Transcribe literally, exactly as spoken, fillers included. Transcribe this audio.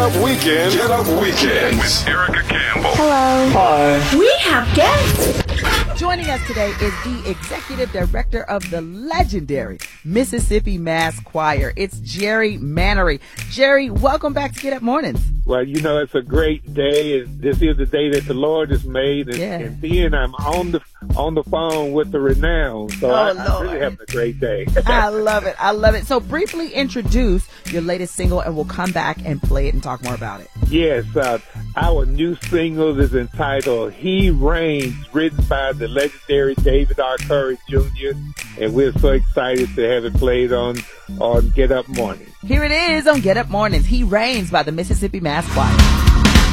Up Weekend. Get Up Weekend with Erica Campbell. Hello. Hi. We have guests. Joining us today is the executive director of the legendary Mississippi Mass Choir. It's Jerry Mannery. Jerry, welcome back to Get Up Mornings. Well, you know, it's a great day. This is the day that the Lord has made. And, Yeah. and then I'm on the on the phone with the renowned. So Oh, I, Lord. I'm really having a great day. I love it. I love it. So briefly introduce your latest single, and we'll come back and play it and talk more about it. Yes, uh, our new single is entitled He Reigns, written by the legendary David R. Curry Junior And we're so excited to have it played on, on Get Up Morning. Here it is on Get Up Mornings. He Reigns by the Mississippi Mass Choir.